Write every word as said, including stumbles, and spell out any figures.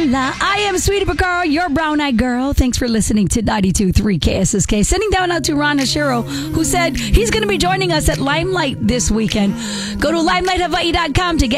Hola, I am Sweetie Picaro, your brown-eyed girl. Thanks for listening to ninety-two point three K S S K. Sending down out to Ron Hashiro, who said he's going to be joining us at Limelight this weekend. Go to limelight hawaii dot com to get